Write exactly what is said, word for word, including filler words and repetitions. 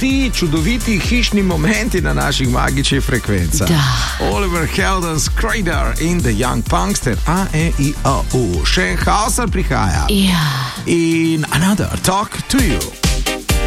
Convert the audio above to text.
ti čudoviti hišni momenti na naših magičnih frekvencah. Oliver Heldens, Crader in The Young Punkster, A, E, I, O, U. Še Hauser prihaja. Ja. In Another Talk to You.